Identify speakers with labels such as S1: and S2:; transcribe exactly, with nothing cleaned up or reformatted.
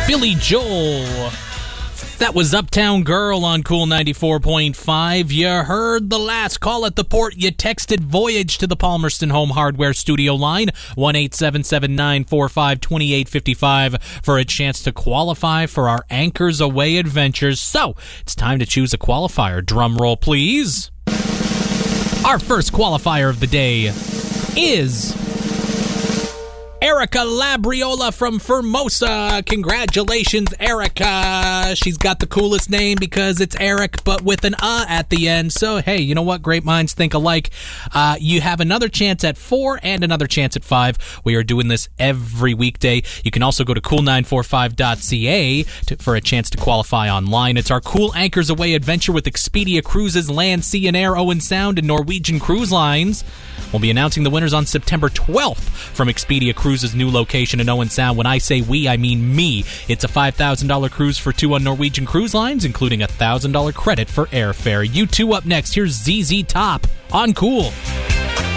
S1: Billy Joel. That was Uptown Girl on Cool ninety-four point five. You heard the last call at the port. You texted Voyage to the Palmerston Home Hardware Studio line, one eight seven seven nine four five two eight five five, for a chance to qualify for our Anchors Away adventures. So, it's time to choose a qualifier. Drum roll, please. Our first qualifier of the day is Erica Labriola from Formosa. Congratulations, Erica. She's got the coolest name because it's Eric, but with an uh at the end. So, hey, you know what? Great minds think alike. Uh, you have another chance at four and another chance at five. We are doing this every weekday. You can also go to cool nine four five dot c a to, for a chance to qualify online. It's our Cool Anchors Away adventure with Expedia Cruises, Land, Sea and Air, Owen Sound, and Norwegian Cruise Lines. We'll be announcing the winners on September twelfth from Expedia Cruises' new location in Owen Sound. When I say we, I mean me. It's a five thousand dollars cruise for two on Norwegian Cruise Lines, including a one thousand dollars credit for airfare. You two up next. Here's Z Z Top on Cool.